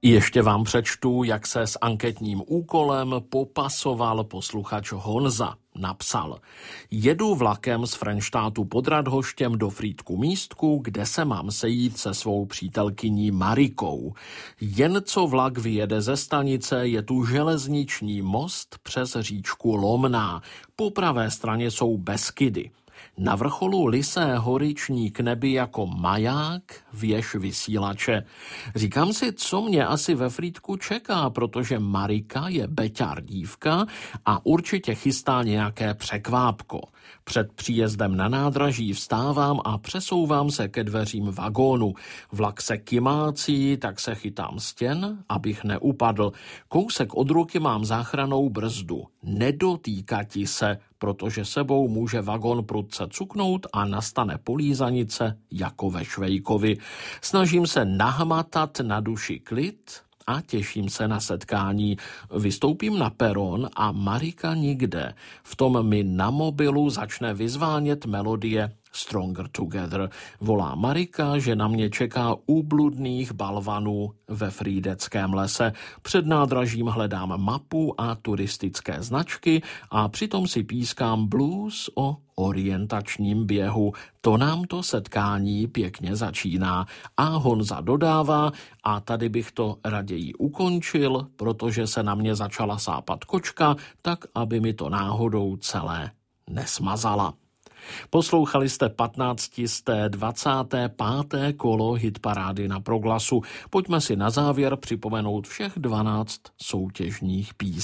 Ještě vám přečtu, jak se s anketním úkolem popasoval posluchač Honza. Napsal: jedu vlakem z Frenštátu pod Radhoštěm do Frýdku Místku, kde se mám sejít se svou přítelkyní Marikou. Jen co vlak vyjede ze stanice, je tu železniční most přes říčku Lomná. Po pravé straně jsou Beskydy. Na vrcholu Lysé hory ční k nebi jako maják věž vysílače. Říkám si, co mě asi ve Frýdku čeká, protože Marika je beťar dívka a určitě chystá nějaké překvápko. Před příjezdem na nádraží vstávám a přesouvám se ke dveřím vagónu. Vlak se kymácí, tak se chytám stěn, abych neupadl. Kousek od ruky mám záchrannou brzdu. Nedotýkati se, protože sebou může vagon prudce cuknout a nastane polízanice jako ve Švejkovi. Snažím se nahmatat na duši klid a těším se na setkání. Vystoupím na peron a Marika nikde. V tom mi na mobilu začne vyzvánět melodie Stronger Together. Volá Marika, že na mě čeká u bludných balvanů ve Frýdeckém lese. Před nádražím hledám mapu a turistické značky a přitom si pískám blues o orientačním běhu. To nám to setkání pěkně začíná. A Honza dodává, a tady bych to raději ukončil, protože se na mě začala sápat kočka, tak aby mi to náhodou celé nesmazala. Poslouchali jste 1525. kolo hitparády na Proglasu. Pojďme si na závěr připomenout všech 12 soutěžních písní.